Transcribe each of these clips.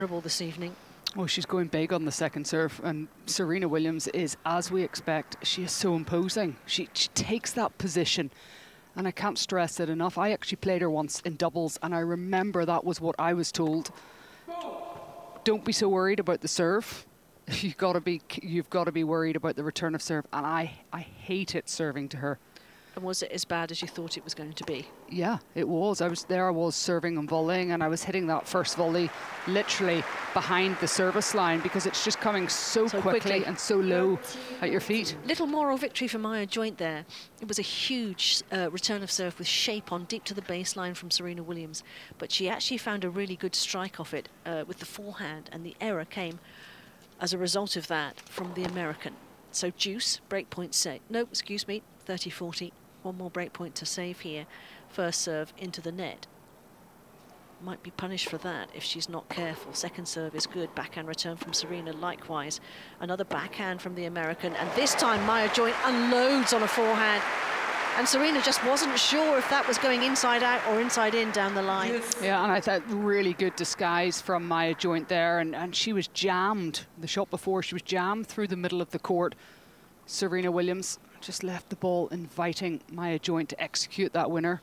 this evening. Oh, she's going big on the second serve, and Serena Williams is, as we expect, she is so imposing. She takes that position, and I can't stress it enough. I actually played her once in doubles, and I remember that was what I was told. Don't be so worried about the serve. You've got to be worried about the return of serve, and I hate it serving to her. And was it as bad as you thought it was going to be? Yeah, it was. I was serving and volleying, and I was hitting that first volley literally behind the service line because it's just coming so quickly and so low at your feet. Little moral victory for Maya Joint there. It was a huge return of serve with shape on deep to the baseline from Serena Williams, but she actually found a really good strike off it with the forehand, and the error came as a result of that from the American. So deuce, breakpoint set. No, excuse me, 30-40. One more breakpoint to save here. First serve into the net. Might be punished for that if she's not careful. Second serve is good. Backhand return from Serena likewise. Another backhand from the American. And this time Maya Joint unloads on a forehand. And Serena just wasn't sure if that was going inside out or inside in down the line. Yes. Yeah, and I thought really good disguise from Maya Joint there. And she was jammed. The shot before, she was jammed through the middle of the court. Serena Williams just left the ball inviting Maya Joint to execute that winner.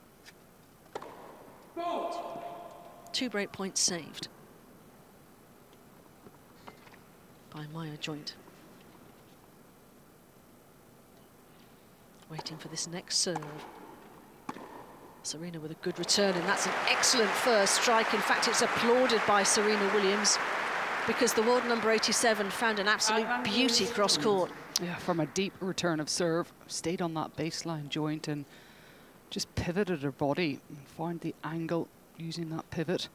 2 break points saved by Maya Joint. Waiting for this next serve. Serena with a good return, and that's an excellent first strike. In fact, it's applauded by Serena Williams because the world number 87 found an absolute beauty cross court. Yeah, from a deep return of serve, stayed on that baseline joint and just pivoted her body and found the angle using that pivot.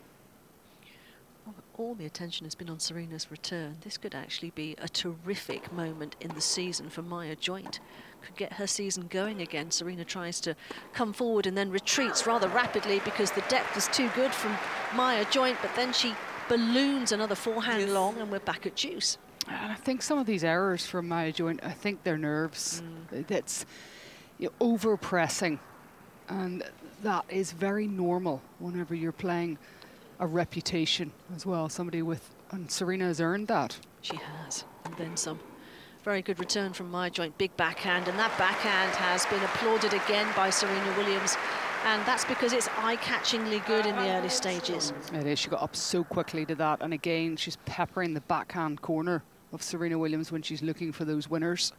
Well, all the attention has been on Serena's return. This could actually be a terrific moment in the season for Maya Joint. Could get her season going again. Serena tries to come forward and then retreats rather rapidly because the depth is too good from Maya Joint, but then she balloons another forehand long and we're back at deuce. And I think some of these errors from Maya Joint, I think they're nerves. That's over pressing, and that is very normal whenever you're playing a reputation as well. Somebody with, and Serena has earned that. She has, and then some. Very good return from Maya Joint, big backhand, and that backhand has been applauded again by Serena Williams, and that's because it's eye-catchingly good in the early stages. It is. She got up so quickly to that, and again she's peppering the backhand corner of Serena Williams when she's looking for those winners.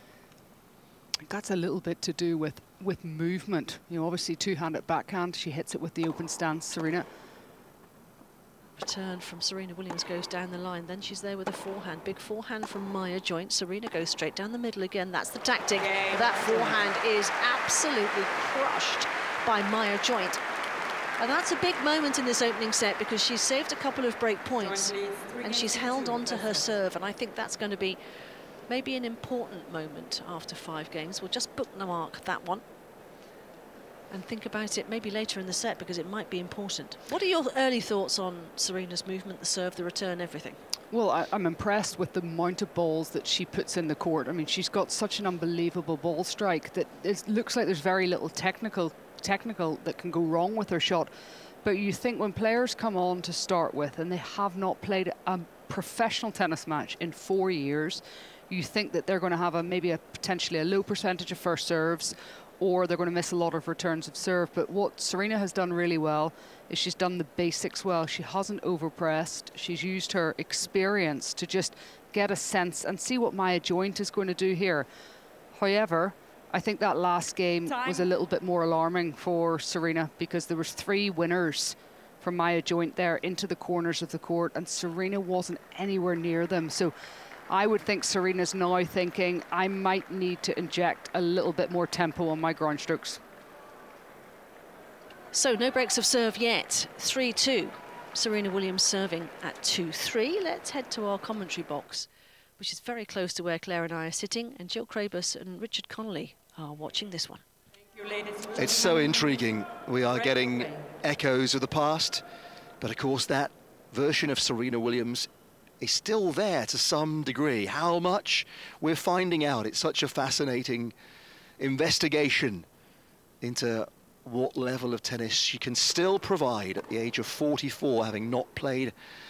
That's a little bit to do with movement. You know, obviously two-handed backhand, she hits it with the open stance, Serena. Return from Serena Williams goes down the line, then she's there with a forehand, big forehand from Maya Joint. Serena goes straight down the middle again, that's the tactic. That forehand is absolutely crushed by Maya Joint. And that's a big moment in this opening set because she's saved a couple of break points and she's held on to her serve, and I think that's going to be maybe an important moment after 5 games. We'll just bookmark that one and think about it maybe later in the set because it might be important. What are your early thoughts on Serena's movement, the serve, the return, everything? Well, I'm impressed with the amount of balls that she puts in the court. I mean, she's got such an unbelievable ball strike that it looks like there's very little technical that can go wrong with her shot. But you think when players come on to start with and they have not played a professional tennis match in 4 years, you think that they're going to have maybe potentially a low percentage of first serves, or they're going to miss a lot of returns of serve. But what Serena has done really well is she's done the basics well. She hasn't overpressed. She's used her experience to just get a sense and see what Maya Joint is going to do here. However, I think that last game was a little bit more alarming for Serena because there was 3 winners from Maya Joint there into the corners of the court, and Serena wasn't anywhere near them. So I would think Serena's now thinking, I might need to inject a little bit more tempo on my ground strokes. So no breaks of serve yet. 3-2. Serena Williams serving at 2-3. Let's head to our commentary box, which is very close to where Claire and I are sitting, and Jill Crabus and Richard Connolly are watching this one. It's so intriguing. We are getting echoes of the past, but of course that version of Serena Williams is still there to some degree. How much? We're finding out. It's such a fascinating investigation into what level of tennis she can still provide at the age of 44, having not played